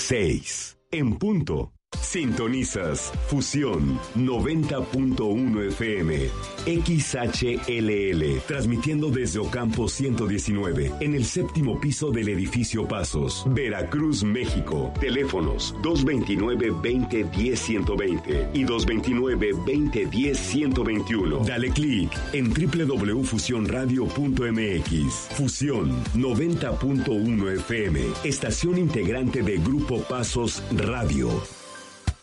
6 en punto. Sintonizas Fusión 90.1 FM, XHLL, transmitiendo desde Ocampo 119, en el 7º piso del edificio Pasos, Veracruz, México. Teléfonos 229-2010-120 y 229-2010-121. Dale clic en www.fusionradio.mx. Fusión 90.1 FM, estación integrante de Grupo Pasos Radio.